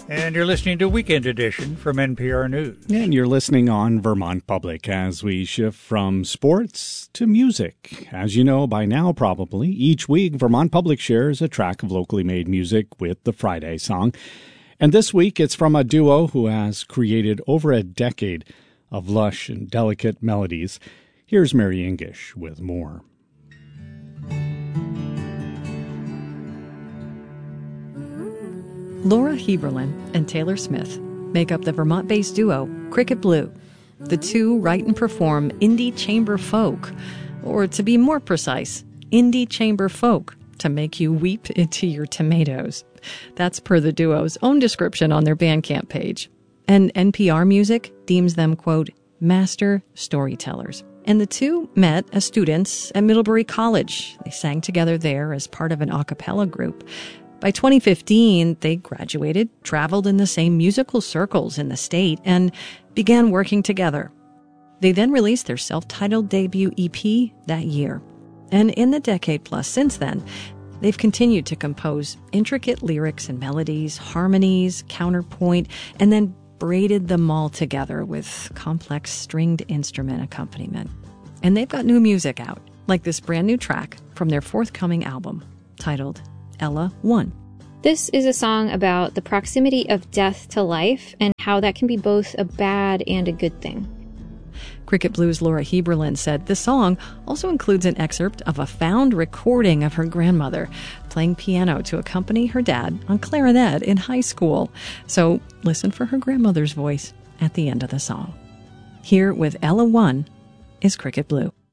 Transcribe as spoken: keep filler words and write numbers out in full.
And you're listening to Weekend Edition from N P R News. And you're listening on Vermont Public as we shift from sports to music. As you know by now, probably, each week Vermont Public shares a track of locally made music with the Friday Song. And this week it's from a duo who has created over a decade of lush and delicate melodies. Here's Mary English with more. Laura Heberlin and Taylor Smith make up the Vermont-based duo Cricket Blue. The two write and perform indie chamber folk, or to be more precise, indie chamber folk, to make you weep into your tomatoes. That's per the duo's own description on their Bandcamp page. And N P R Music deems them, quote, master storytellers. And the two met as students at Middlebury College. They sang together there as part of an a cappella group. By twenty fifteen, they graduated, traveled in the same musical circles in the state, and began working together. They then released their self-titled debut E P that year. And in the decade plus since then, they've continued to compose intricate lyrics and melodies, harmonies, counterpoint, and then braided them all together with complex stringed instrument accompaniment. And they've got new music out, like this brand new track from their forthcoming album, titled Ella One. This is a song about the proximity of death to life and how that can be both a bad and a good thing. Cricket Blue's Laura Heberlin said the song also includes an excerpt of a found recording of her grandmother playing piano to accompany her dad on clarinet in high school. So listen for her grandmother's voice at the end of the song. Here with Ella One is Cricket Blue.